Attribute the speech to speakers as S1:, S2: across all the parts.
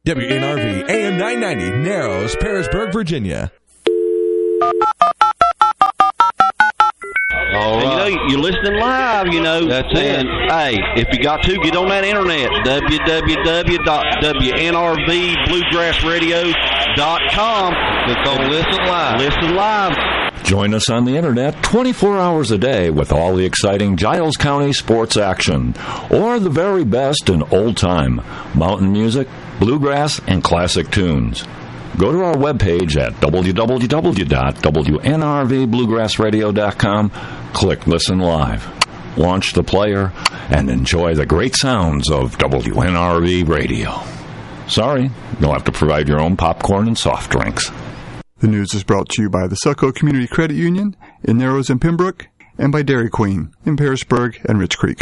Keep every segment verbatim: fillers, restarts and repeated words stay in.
S1: W N R V A M nine ninety, Narrows, Parisburg, Virginia.
S2: All right. And, you know, you're listening live, you know. That's and, it. Hey, if you got to, get on that internet, w w w dot w n r v bluegrass radio dot com. Click on Listen Live. Listen Live.
S3: Join us on the internet twenty-four hours a day with all the exciting Giles County sports action, or the very best in old-time mountain music, bluegrass, and classic tunes. Go to our webpage at w w w dot w n r v bluegrass radio dot com, click Listen Live, launch the player, and enjoy the great sounds of W N R V Radio. Sorry, you'll have to provide your own popcorn and soft drinks.
S4: The news is brought to you by the Selco Community Credit Union in Narrows and Pembroke, and by Dairy Queen in Parisburg and Rich Creek.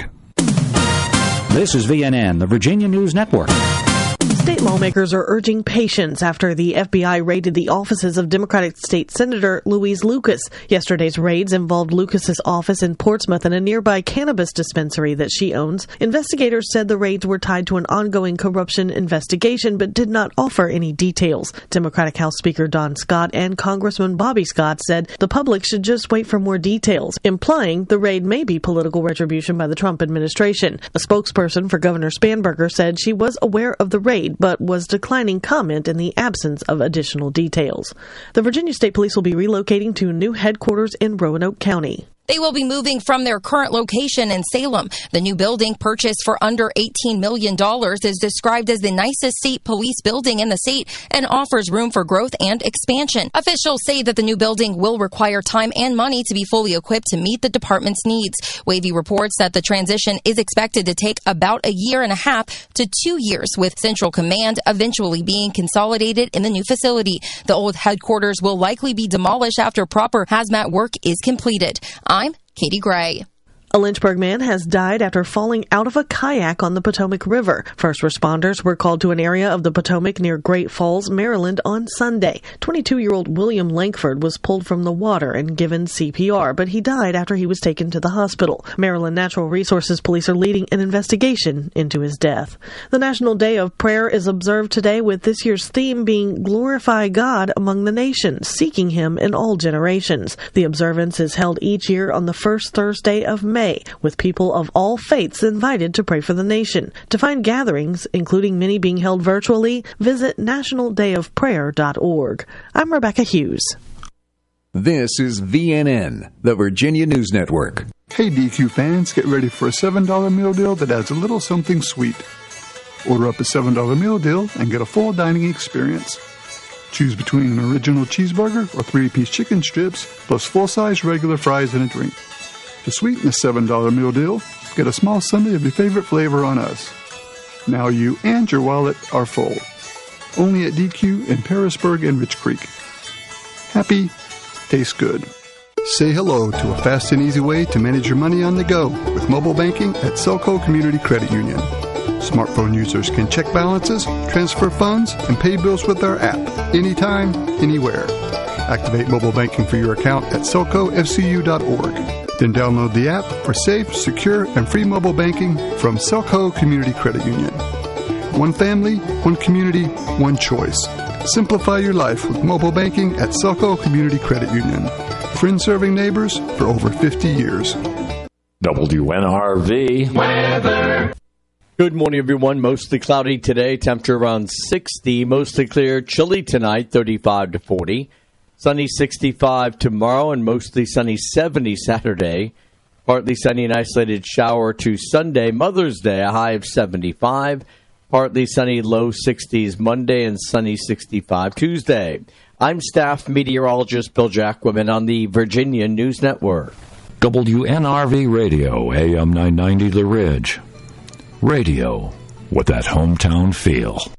S5: This is V N N, the Virginia News Network.
S6: State lawmakers are urging patience after the F B I raided the offices of Democratic State Senator Louise Lucas. Yesterday's raids involved Lucas's office in Portsmouth and a nearby cannabis dispensary that she owns. Investigators said the raids were tied to an ongoing corruption investigation, but did not offer any details. Democratic House Speaker Don Scott and Congressman Bobby Scott said the public should just wait for more details, implying the raid may be political retribution by the Trump administration. A spokesperson for Governor Spanberger said she was aware of the raid, but was declining comment in the absence of additional details. The Virginia State Police will be relocating to new headquarters in Roanoke County.
S7: They will be moving from their current location in Salem. The new building, purchased for under eighteen million dollars, is described as the nicest state police building in the state and offers room for growth and expansion. Officials say that the new building will require time and money to be fully equipped to meet the department's needs. Wavy reports that the transition is expected to take about a year and a half to two years, with Central Command eventually being consolidated in the new facility. The old headquarters will likely be demolished after proper hazmat work is completed. I'm Katie Gray.
S6: A Lynchburg man has died after falling out of a kayak on the Potomac River. First responders were called to an area of the Potomac near Great Falls, Maryland on Sunday. twenty-two-year-old William Lankford was pulled from the water and given C P R, but he died after he was taken to the hospital. Maryland Natural Resources Police are leading an investigation into his death. The National Day of Prayer is observed today, with this year's theme being Glorify God Among the Nations, seeking Him in all generations. The observance is held each year on the first Thursday of May, with people of all faiths invited to pray for the nation. To find gatherings, including many being held virtually, visit national day of prayer dot org. I'm Rebecca Hughes.
S8: This is V N N, the Virginia News Network.
S4: Hey D Q fans, get ready for a seven dollar meal deal that adds a little something sweet. Order up a seven dollar meal deal and get a full dining experience. Choose between an original cheeseburger or three-piece chicken strips, plus full-size regular fries and a drink. To sweeten the seven dollar meal deal, get a small sundae of your favorite flavor on us. Now you and your wallet are full. Only at D Q in Parisburg and Rich Creek. Happy, tastes good. Say hello to a fast and easy way to manage your money on the go with mobile banking at Selco Community Credit Union. Smartphone users can check balances, transfer funds, and pay bills with our app anytime, anywhere. Activate mobile banking for your account at selco f c u dot org. Then download the app for safe, secure, and free mobile banking from Selco Community Credit Union. One family, one community, one choice. Simplify your life with mobile banking at Selco Community Credit Union. Friends serving neighbors for over fifty years.
S3: W N R V
S9: weather. Good morning, everyone. Mostly cloudy today. Temperature around sixty. Mostly clear. Chilly tonight, thirty-five to forty. Sunny sixty-five tomorrow and mostly sunny seventy Saturday. Partly sunny and isolated shower to Sunday. Mother's Day, a high of seventy-five. Partly sunny, low sixties Monday and sunny sixty-five Tuesday. I'm staff meteorologist Bill Jackwoman on the Virginia News Network.
S3: W N R V Radio, A M nine ninety The Ridge. Radio with that hometown feel.